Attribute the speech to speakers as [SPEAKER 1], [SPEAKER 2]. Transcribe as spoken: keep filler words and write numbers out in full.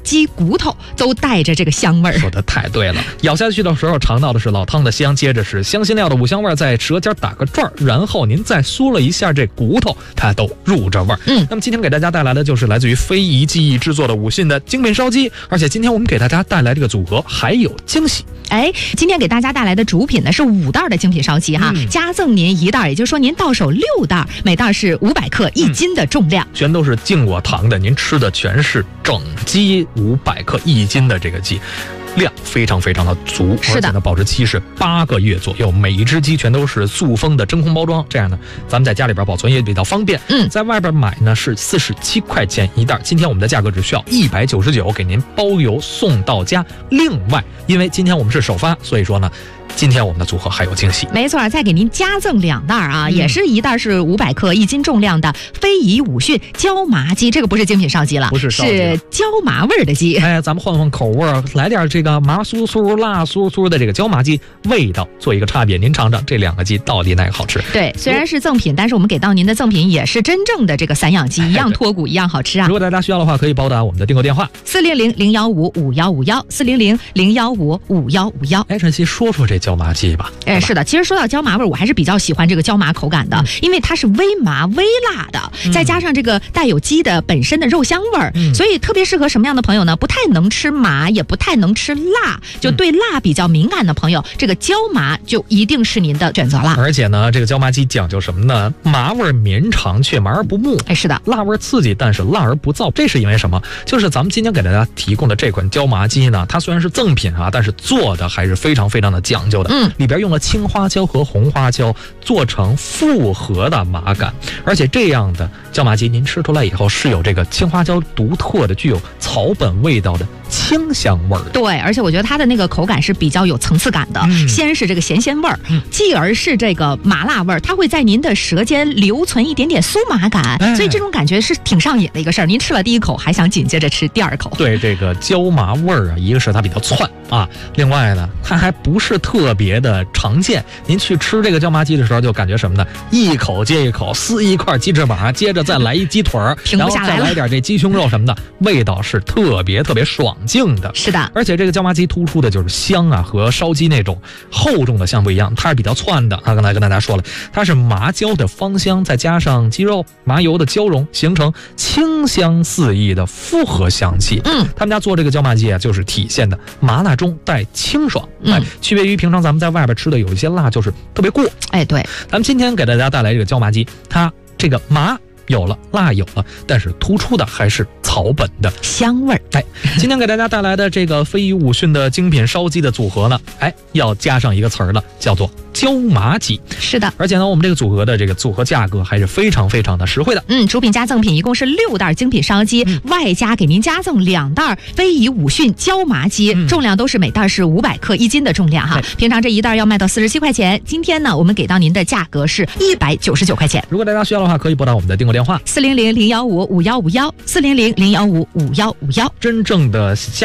[SPEAKER 1] 鸡骨头都带着这个香味儿。
[SPEAKER 2] 说的太对了，咬下去的时候尝到的是老汤的香，接着是香辛料的五香味在舌尖打个转，然后您再嗦了一下这骨头，它都入着味儿。
[SPEAKER 1] 嗯，
[SPEAKER 2] 那么今天给大家带来的就是来自于非遗技艺制作的五讯的精品烧鸡，而且今天我们给大家带来这个组合还有惊喜。
[SPEAKER 1] 哎，今天给大家带来的主品呢是五袋的精品烧鸡哈，嗯、加赠您一袋，也就是说您到手六袋，每袋是五百克，一斤的重量，
[SPEAKER 2] 嗯、全都是净过糖的，您吃的全是整鸡五百克一斤的这个鸡。量非常非常的足，
[SPEAKER 1] 是的，
[SPEAKER 2] 而且呢保质期是八个月左右，每一只鸡全都是塑封的真空包装，这样呢咱们在家里边保存也比较方便。
[SPEAKER 1] 嗯，在
[SPEAKER 2] 外边买呢是四十七块钱一袋，今天我们的价格只需要一百九十九，给您包邮送到家。另外，因为今天我们是首发，所以说呢。今天我们的组合还有惊喜，
[SPEAKER 1] 没错，再给您加赠两袋啊，嗯、也是一袋是五百克一斤重量的非遗五讯椒麻鸡，这个不是精品烧鸡了，
[SPEAKER 2] 不是烧鸡了，
[SPEAKER 1] 是椒麻味儿的鸡。
[SPEAKER 2] 哎，咱们换换口味，来点这个麻酥酥、辣酥酥的这个椒麻鸡，味道做一个差别，您尝尝这两个鸡到底哪个好吃？
[SPEAKER 1] 对，虽然是赠品，但是我们给到您的赠品也是真正的这个散养鸡，一样脱骨，一样好吃啊。
[SPEAKER 2] 如果大家需要的话，可以拨打我们的订购电话
[SPEAKER 1] 四零零零幺五五幺五幺四零零零幺五五幺五幺。
[SPEAKER 2] 哎，晨曦说说这椒麻鸡吧。
[SPEAKER 1] 哎，是的，其实说到椒麻味，我还是比较喜欢这个椒麻口感的，嗯、因为它是微麻微辣的，嗯、再加上这个带有鸡的本身的肉香味儿，嗯、所以特别适合什么样的朋友呢？不太能吃麻，也不太能吃辣，就对辣比较敏感的朋友，嗯、这个椒麻就一定是您的选择了。
[SPEAKER 2] 而且呢，这个椒麻鸡讲究什么呢？麻味绵长却麻而不木。
[SPEAKER 1] 哎，是的，
[SPEAKER 2] 辣味刺激，但是辣而不燥。这是因为什么？就是咱们今天给大家提供的这款椒麻鸡呢，它虽然是赠品啊，但是做的还是非常非常的讲究的。嗯，里边用了青花椒和红花椒做成复合的麻感，而且这样的椒麻鸡您吃出来以后是有这个青花椒独特的具有草本味道的清香味儿的。
[SPEAKER 1] 对，而且我觉得它的那个口感是比较有层次感的，嗯、先是这个咸鲜味儿，嗯、继而是这个麻辣味儿，它会在您的舌尖留存一点点酥麻感，哎、所以这种感觉是挺上瘾的一个事儿。您吃了第一口还想紧接着吃第二口。
[SPEAKER 2] 对，这个椒麻味儿啊，一个是它比较窜啊，另外呢它还不是特别的常见。您去吃这个椒麻鸡的时候，就感觉什么呢？一口接一口，撕一块鸡翅膀，接着再来一鸡腿儿，
[SPEAKER 1] 停不下来了，
[SPEAKER 2] 然后再来点这鸡胸肉什么的，味道是特别特别爽净的。
[SPEAKER 1] 是的，
[SPEAKER 2] 而且这个椒麻鸡突出的就是香啊，和烧鸡那种厚重的香不一样，它是比较窜的啊。刚才跟大家说了，它是麻椒的芳香，再加上鸡肉、麻油的交融，形成清香四溢的复合香气。嗯，他们家做这个椒麻鸡啊，就是体现的麻辣中带清爽，嗯、哎，区别于平常咱们在外边吃的有一些辣就是特别过。
[SPEAKER 1] 哎，对，
[SPEAKER 2] 咱们今天给大家带来这个椒麻鸡，它这个麻有了，辣有了，但是突出的还是草本的
[SPEAKER 1] 香味儿。
[SPEAKER 2] 哎，今天给大家带来的这个非遗五讯的精品烧鸡的组合呢，哎，要加上一个词儿了，叫做椒麻鸡。
[SPEAKER 1] 是的，
[SPEAKER 2] 而且呢，我们这个组合的这个组合价格还是非常非常的实惠的。
[SPEAKER 1] 嗯，主品加赠品一共是六袋精品烧鸡，嗯、外加给您加赠两袋非遗五讯椒麻鸡，嗯、重量都是每袋是五百克一斤的重量哈。平常这一袋要卖到四十七块钱，今天呢，我们给到您的价格是一百九十九块钱。
[SPEAKER 2] 如果大家需要的话，可以拨打我们的订购电话
[SPEAKER 1] 四零零零幺五五幺五幺四零零零幺五五幺五幺。
[SPEAKER 2] 真正的下